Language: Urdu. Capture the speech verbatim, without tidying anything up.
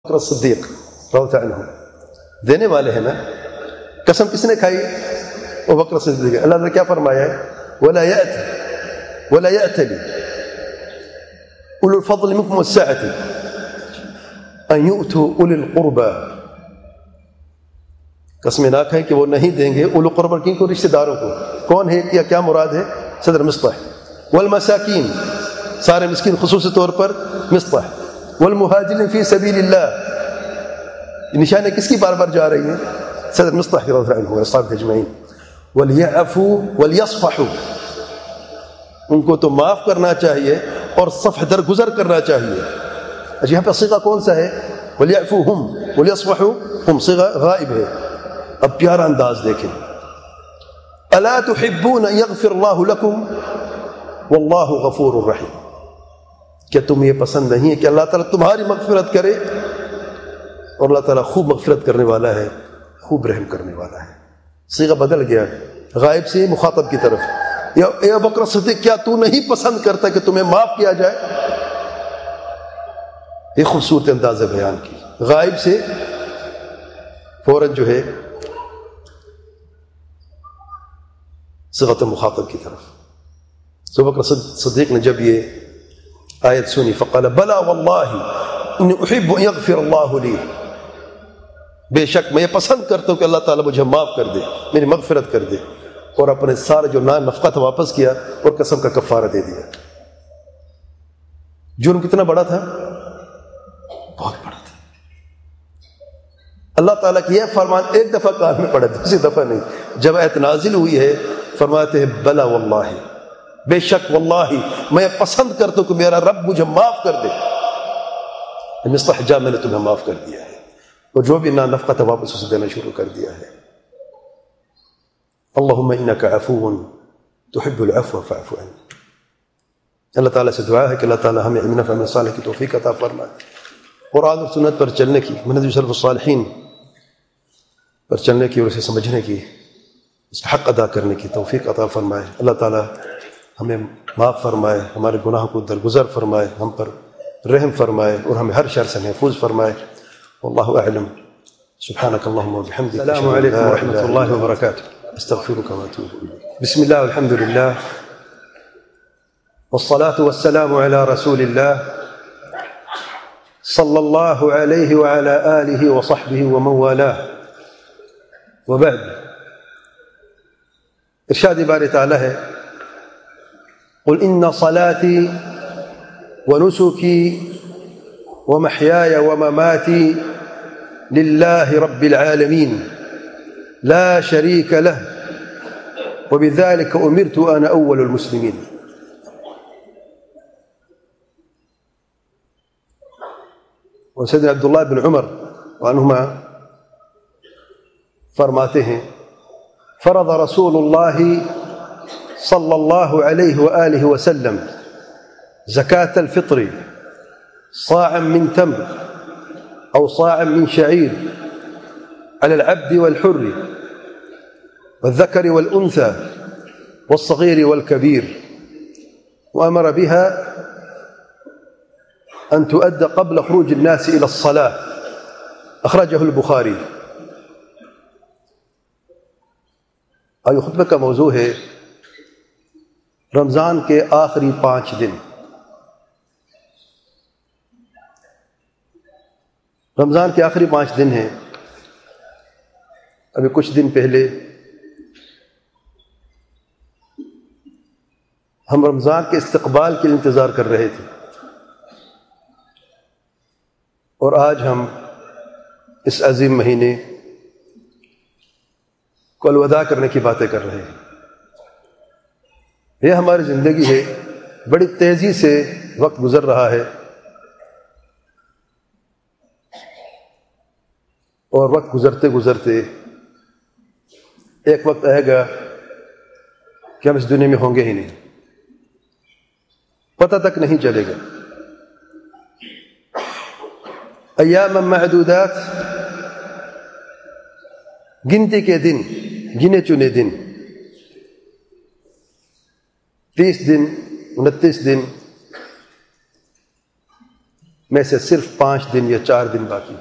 بکر صدیق رضی اللہ عنہ دینے والے ہیں نا. قسم کس نے کھائی؟ وہ بکر صدیق. اللہ تعالیٰ کیا فرمایا ہے؟ وَلَا يَأْتِ وَلَا يَأْتَلِ أُولُو الْفَضْلِ مِنكُمْ وَالسَّعَةِ أَن يُؤْتُوا أُولِي الْقُرْبَى. قسمیں نہ کھائیں کہ وہ نہیں دیں گے اولو قربا کن کو؟ رشتہ داروں کو. کون ہے یا کیا مراد ہے؟ صدر مصطح. والمساکین سارے مسکین خصوصی طور پر مصطح. والمہاجرین فی سبیل اللہ نشانیں کس کی بار بار جا رہی ہیں؟ صدر مصطح رضی اللہ عنہ اصحاب اجمعین. ولیعفوا ولیصفحوا ان کو تو معاف کرنا چاہیے اور صفح درگزر کرنا چاہیے. اچھا یہاں پہ صیغہ کون سا ہے؟ ولیعفوا ہم ولیصفحوا ہم صیغہ غائب ہے. اب پیارا انداز دیکھیں. الا تحبون ان یغفر اللہ لکم واللہ غفور رحیم. کیا تم یہ پسند نہیں ہے کہ اللہ تعالیٰ تمہاری مغفرت کرے؟ اور اللہ تعالیٰ خوب مغفرت کرنے والا ہے، خوب رحم کرنے والا ہے. صیغہ بدل گیا غائب سے مخاطب کی طرف. یا اے بکر صدیق کیا تو نہیں پسند کرتا کہ تمہیں معاف کیا جائے؟ یہ خوبصورت انداز ہے بیان کی. غائب سے فوراً جو ہے صیغۃ مخاطب کی طرف. تو بکر صدیق نے جب یہ آیت سنی فقال بلا واللہ انی احب ان یغفر اللہ لی. بے شک میں یہ پسند کرتا ہوں کہ اللہ تعالیٰ مجھے معاف کر دے، میری مغفرت کر دے. اور اپنے سارے جو نان نفقہ تھا واپس کیا اور قسم کا کفارہ دے دیا. جرم کتنا بڑا تھا؟ بہت بڑا تھا. اللہ تعالیٰ کی یہ فرمان ایک دفعہ کان میں پڑا، دوسری دفعہ نہیں. جب آیت نازل ہوئی ہے فرماتے ہیں بلا واللہ بے شک واللہ میں پسند کرتا ہوں کہ میرا رب مجھے معاف کر دے. مستحجا میں نے تمہیں معاف کر دیا ہے اور جو بھی نا نفقہ تھا واپس اسے دینا شروع کر دیا ہے. اللہم انک عفو تحب العفو فاعف عنی. اللہ تعالیٰ سے دعا ہے کہ اللہ تعالیٰ ہمیں علم نافع عمل صالح کی توفیق عطا فرمائے. قرآن اور سنت پر چلنے کی، منہج سلف الصالحین پر چلنے کی اور اسے سمجھنے کی، اس کا حق ادا کرنے کی توفیق عطا فرمائے. اللہ تعالیٰ ہمیں معاف فرمائے، ہمارے گناہوں کو درگزر فرمائے، ہم پر رحم فرمائے اور ہمیں ہر شر سے محفوظ فرمائے. واللہ اعلم. سبحانک اللہم وبحمدک. السلام علیکم ورحمۃ اللہ وبرکاتہ. استغفرک واتوب الیک. بسم اللہ والحمد للہ والصلاة والسلام علی رسول اللہ صلی اللہ علیہ وعلی آلہ وصحبہ ومن والاہ. وبعد. ارشاد باری تعالی ہے قل ان صلاتي ونسكي ومحياي ومماتي لله رب العالمين لا شريك له وبذلك أمرت أنا أول المسلمين. وسيدنا عبد الله بن عمر عنهما فرماتے ہیں فرض رسول الله صلى الله عليه وآله وسلم زكاة الفطر صاعا من تمر أو صاعا من شعير على العبد والحر والذكر والأنثى والصغير والكبير، وأمر بها أن تؤدى قبل خروج الناس إلى الصلاة. أخرجه البخاري. آج خطبہ کا موضوع ہے رمضان کے آخری پانچ دن. رمضان کے آخری پانچ دن ہیں. ابھی کچھ دن پہلے ہم رمضان کے استقبال کے لیے انتظار کر رہے تھے اور آج ہم اس عظیم مہینے کو الوداع کرنے کی باتیں کر رہے ہیں. یہ ہماری زندگی ہے، بڑی تیزی سے وقت گزر رہا ہے اور وقت گزرتے گزرتے ایک وقت آئے گا کہ ہم اس دنیا میں ہوں گے ہی نہیں، پتہ تک نہیں چلے گا. ایام معدودات، گنتی کے دن، گنے چنے دن، تیس دن، انتیس دن، میں سے صرف پانچ دن یا چار دن باقی۔